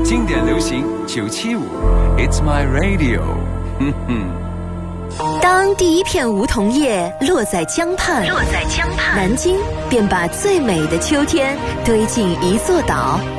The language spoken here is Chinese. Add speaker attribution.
Speaker 1: 经典流行975 It's My Radio。
Speaker 2: 当第一片梧桐叶落在江畔，南京便把最美的秋天堆进一座岛，